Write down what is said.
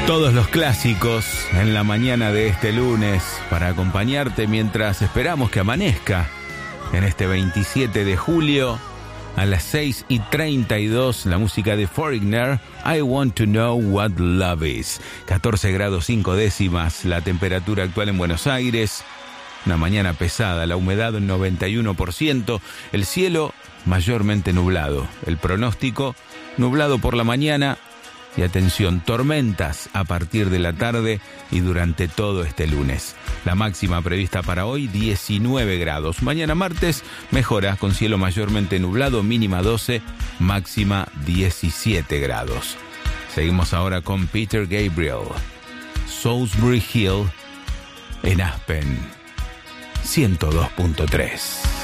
Todos los clásicos en la mañana de este lunes para acompañarte mientras esperamos que amanezca en este 27 de julio a las 6:32. La música de Foreigner, I Want to Know What Love Is. 14 grados 5 décimas la temperatura actual en Buenos Aires. Una mañana pesada, la humedad un 91%, el cielo mayormente nublado. El pronóstico, nublado por la mañana y atención, tormentas a partir de la tarde y durante todo este lunes. La máxima prevista para hoy, 19 grados. Mañana martes, mejora con cielo mayormente nublado, mínima 12, máxima 17 grados. Seguimos ahora con Peter Gabriel, Salisbury Hill, en Aspen 102.3.